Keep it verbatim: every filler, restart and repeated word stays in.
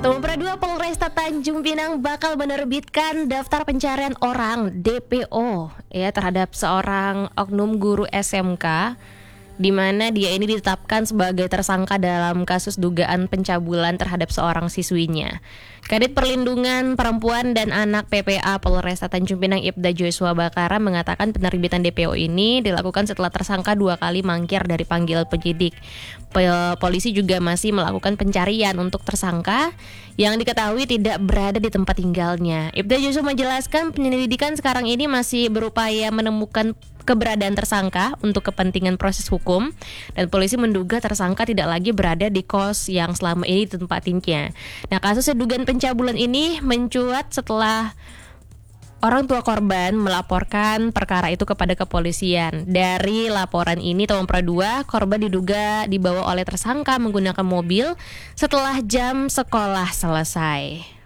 Nomor dua, Polresta Tanjung Pinang bakal menerbitkan daftar pencarian orang D P O ya terhadap seorang oknum guru S M K, di mana dia ini ditetapkan sebagai tersangka dalam kasus dugaan pencabulan terhadap seorang siswinya. Kadit Perlindungan Perempuan dan Anak P P A Polresta Tanjung Pinang Ibda Joshua Bakara mengatakan penerbitan D P O ini dilakukan setelah tersangka dua kali mangkir dari panggilan penyidik. Polisi juga masih melakukan pencarian untuk tersangka yang diketahui tidak berada di tempat tinggalnya. Ibda Joshua menjelaskan penyelidikan sekarang ini masih berupaya menemukan keberadaan tersangka untuk kepentingan proses hukum, dan polisi menduga tersangka tidak lagi berada di kos yang selama ini ditempatinnya. Nah, kasus dugaan pencabulan ini mencuat setelah orang tua korban melaporkan perkara itu kepada kepolisian. Dari laporan ini, nomor dua, korban diduga dibawa oleh tersangka menggunakan mobil setelah jam sekolah selesai.